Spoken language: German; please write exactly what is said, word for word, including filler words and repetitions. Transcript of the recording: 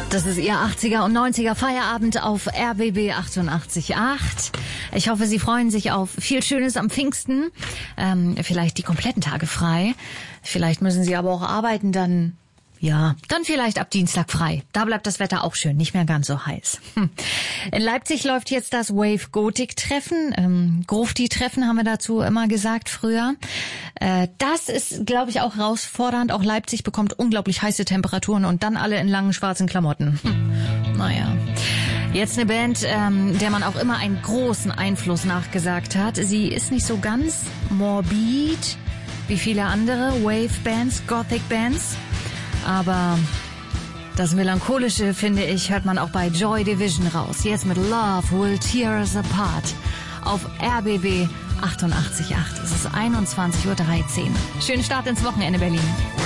Das ist Ihr achtziger und neunziger Feierabend auf R B B achtundachtzig Komma acht. Ich hoffe, Sie freuen sich auf viel Schönes am Pfingsten. Ähm, vielleicht die kompletten Tage frei. Vielleicht müssen Sie aber auch arbeiten, dann... Ja, dann vielleicht ab Dienstag frei. Da bleibt das Wetter auch schön, nicht mehr ganz so heiß. Hm. In Leipzig läuft jetzt das Wave Gothic Treffen. Ähm, Grufti-Treffen haben wir dazu immer gesagt früher. Äh, das ist, glaube ich, auch herausfordernd. Auch Leipzig bekommt unglaublich heiße Temperaturen und dann alle in langen schwarzen Klamotten. Hm. Naja. Jetzt eine Band, ähm, der man auch immer einen großen Einfluss nachgesagt hat. Sie ist nicht so ganz morbid wie viele andere Wave-Bands, Gothic-Bands. Aber das Melancholische, finde ich, hört man auch bei Joy Division raus. Jetzt mit Love Will Tear Us Apart auf R B B achtundachtzig Komma acht. Es ist einundzwanzig Uhr dreizehn. Schönen Start ins Wochenende, Berlin.